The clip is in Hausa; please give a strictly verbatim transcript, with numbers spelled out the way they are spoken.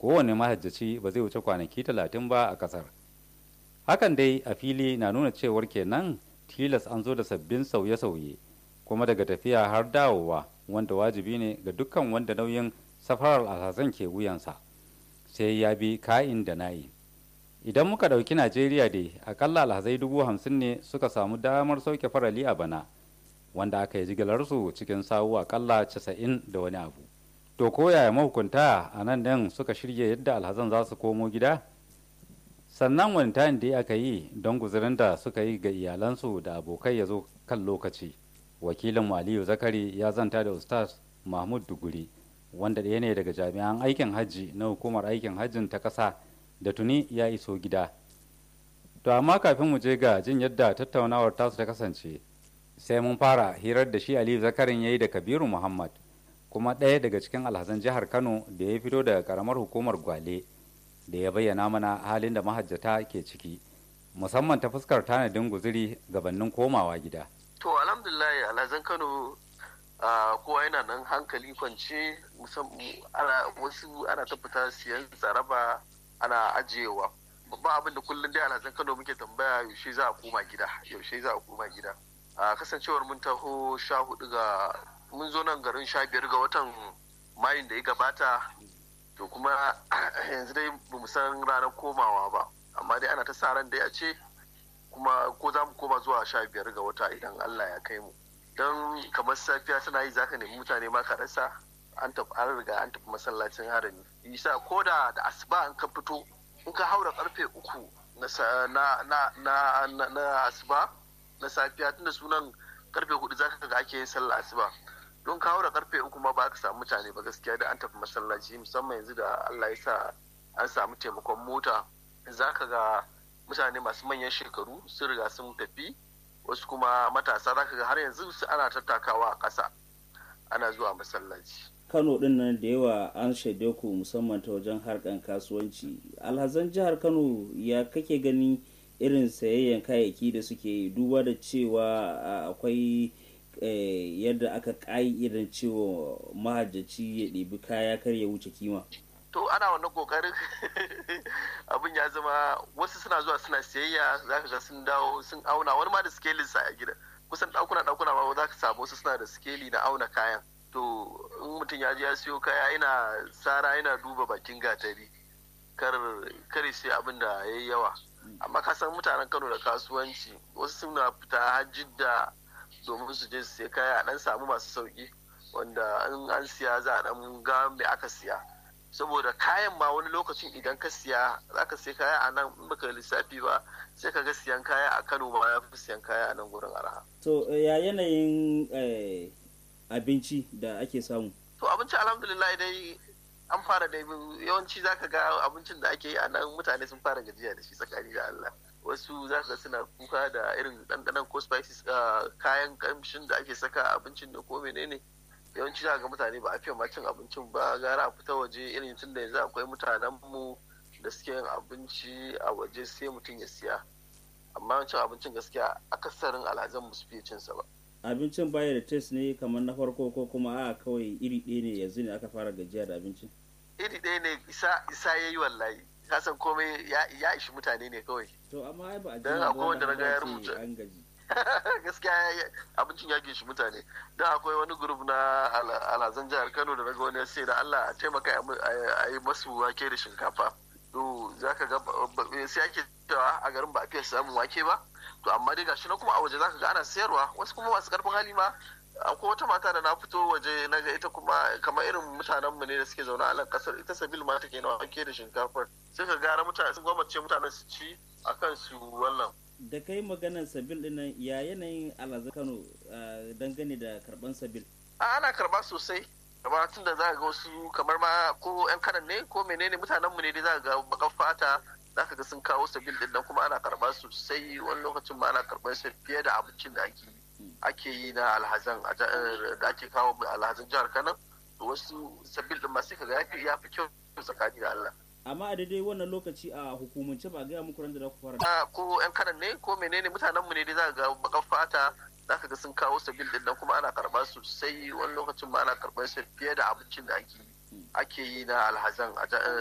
kowane mahajjaci ba zai wuce kwanaki talatin ba a ƙasar. Hakan dai a fili na nuna cewar kenan tilas an zo da sabbin sauye-sauye kuma daga tafiya har dawowa, wanda wajibi ne ga dukkan wanda nauyin safarar alhazan ke wuyansa sai ya bi ka'in da na'i. Idan muka ɗauki Najeriya dai akalla alhazai dubu hamsin ne suka samu damar sauke farali a bana, wanda aka yi jigilarsu cikin sawu akalla casa'in da wani abu. To ko yaya mahukunta a nan ɗin suka shirya yadda alhazan za su komo gida? Sannan wani tayin da aka yi don guzurin da suka yi ga iyalansu da abokai ya zo kan lokaci? Wakilin Aliyu Zakari ya zanta da Ustaz Mahmud Duguri, wanda ɗaya ne daga jami'an aikin hajji na hukumar aikin hajjin ta ƙasa da tuni ya iso gida. To amma kafin mu je ga jin yadda tattaunawar tasu ta kasance, sai mun fara hirar da shi Aliyu Zakarin ya yi da Kabiru Muhammad, kuma ɗaya daga cikin alhazan jihar Kano da ya fito daga karamar hukumar Gwale, da ya bayyana mana halin da mahajjata ke ciki, musamman ta fuskar tanadin guzuri gabanin komawa gida. To alhamdulillah alhazan Kano Uh, kowa yana nan hankali kwance, wasu ana ta fita siyan tsaraba ana ajiyewa. Babban abin da kullum dai alhazan Kano muke tambaya yaushe za a koma gida, yaushe za a koma gida. Uh, kasancewar mun taho sha hudu ga mun zo nan garin sha biyar ga watan Mayun da ya gabata, to kuma yanzu dai ba mu san ranar komawa ba, amma dai ana ta sa ran dai a ce kuma ko za mu koma zuwa sha biyar ga wata idan Allah ya kai mu. Don kamar safiya tana yi zaka nemi mutane ma ka rasa, an tafi an riga an tafi masallacin harami. Isa ko da da asuba an ka fito in ka haura karfe uku na na na na na asuba na safiya, tunda sunan karfe hudu zaka ga ake yin sallah asuba, don ka haura karfe uku ma ba ka samu mutane ba gaskiya da an tafi masallaci, musamman yanzu da Allah ya sa an samu taimakon mota, zaka ga mutane masu manyan shekaru sun riga sun tafi, wasu kuma matasa za ka ga har yanzu ana tattakawa a ƙasa ana zuwa masallaci. Kano din nan da yawa an shaide ku musamman ta wajen harkan kasuwanci. Alhazan jihar Kano ya kake gani irin sayayyan kayayyaki da suke, duba da cewa akwai yadda aka ƙa'idan cewa mahajjaci ya ɗebi kaya kar ya wuce kima? To ana wannan kokarin abin ya zama wasu suna zuwa suna siyayya, za ka ga sun dawo sun auna, wani ma da skelin sa a gida, kusan ɗakuna ɗakuna ma za ka samu wasu suna da skeli na auna kayan. To in mutum ya je ya siyo kaya ina sara yana duba bakin gatari kar kare sai abin da ya yi yawa. Amma ka san mutanen Kano da kasuwanci, wasu suna fita hajji da domin su je su siya kaya a ɗan samu masu sauki, wanda in an siya za a ɗan ga me aka siya. Saboda kayan ma wani lokacin idan ka siya za ka siya kaya a nan in baka lissafi ba sai ka ga siyan kaya a Kano ma ya fi siyan kaya a nan gurin arha. To ya yanayin abinci da ake samu? To abinci alhamdulillah dai an fara da yawanci za ka ga abincin da ake yi a nan mutane sun fara gajiya da shi tsakani da Allah. Wasu za ka ga suna kuka da irin ɗanɗanon ko spices kayan kamshin da ake saka abincin da ko menene. Yawanci za ga mutane ba a fiye ma cin abincin ba, gara a fita waje, irin tun da yanzu akwai mutanen mu da suke yin abinci a waje sai mutum ya siya, amma cin abincin gaskiya akasarin alhazan mu su fiye cin sa ba. Abincin baya da test ne kamar na farko ko kuma a kawai iri ɗaya ne yanzu ne aka fara gajiya da abincin? Iri ɗaya ne, isa isa yayi wallahi, ka san komai ya ya ishi mutane ne kawai. To amma ai ba a dan akwai wanda na ga ya rubuta an gaji. Gaskiya abincin ya gishi mutane, don akwai wani grup na alhazan jihar Kano da naga wani sai da Allah a taimaka a yi masu wake da shinkafa. To za ka ga sai ake cewa a garin ba a fiye samun wake ba, to amma dai gashi na kuma a waje za ka ga ana sayarwa, wasu kuma masu karfin hali ma. Akwai wata mata da na fito waje na ga ita kuma kamar irin mutanenmu ne da suke zaune a nan kasar, ita sabil ma take na wake da shinkafar, sai ka gara mutane sun gwamnati mutanen su ci akan su wannan. Da kai maganar sabil dinnan, ya yanayin alhazan Kano dangane da karban sabil? A ana karba sosai, kamar tun da za ga wasu kamar ma ko yan kanan ne ko menene mutanenmu ne dai za ga bakan fata, za ka ga sun kawo sabil din nan kuma ana karba sosai, wani lokacin ma ana karban sa fiye da abincin da ake ake yi na alhazan da ake kawo alhazan jihar Kano. Wasu sabil din ma sai ka ga ya fi kyau tsakani da Allah. Amma a daidai wannan lokaci a hukumance ba gaya muku da za ku fara? Ko yan kanan ne ko menene mutanenmu ne dai za ga bakan fata, za ka ga sun kawo sabil din nan kuma ana karba sosai, wani lokacin ma ana karban sa fiye da abincin da ake ake yi na alhazan